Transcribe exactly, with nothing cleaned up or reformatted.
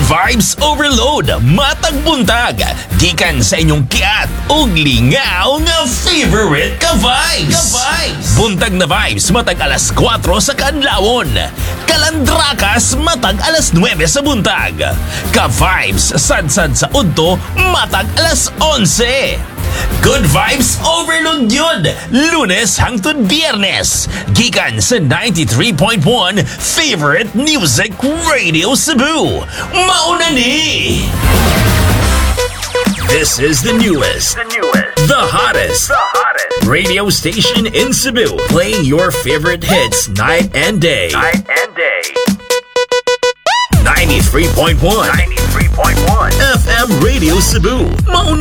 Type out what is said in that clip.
Vibes Overload, matag buntag, gikan sa inyong kiat ug lingaw nga favorite ka-vibes. Ka-vibes. Buntag na vibes matag alas kwatro sa kaadlawon. Kalandrakas matag alas nuwebe sa buntag. Ka-vibes sad-sad sa udto matag alas onse. Good Vibes Overload yun! Lunes hangtod Biyernes. Gikan sa ninety-three point one Favorite Music Radio Cebu. Mauna ni! This is the newest, The newest, the hottest, the hottest radio station in Cebu. Playing your favorite hits night and day. night and day. ninety-three point one ninety-three point one F M Radio Cebu. Mauna